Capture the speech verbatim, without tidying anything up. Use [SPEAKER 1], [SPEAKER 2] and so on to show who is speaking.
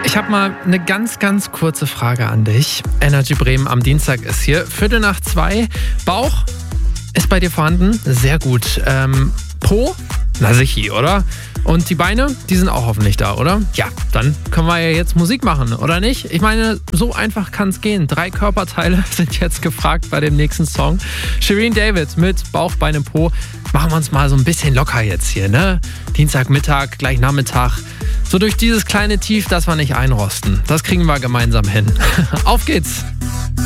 [SPEAKER 1] Ich habe mal eine ganz, ganz kurze Frage an dich. Energy Bremen am Dienstag ist hier. Viertel nach zwei. Bauch ist bei dir vorhanden? Sehr gut. Ähm, Po? Na sicher, oder? Und die Beine, die sind auch hoffentlich da, oder? Ja, dann können wir ja jetzt Musik machen, oder nicht? Ich meine, so einfach kann es gehen. Drei Körperteile sind jetzt gefragt bei dem nächsten Song. Shirin David mit Bauch, Beine, Po. Machen wir uns mal so ein bisschen locker jetzt hier, ne? Dienstagmittag, gleich Nachmittag. So durch dieses kleine Tief, das wir nicht einrosten. Das kriegen wir gemeinsam hin. Auf geht's!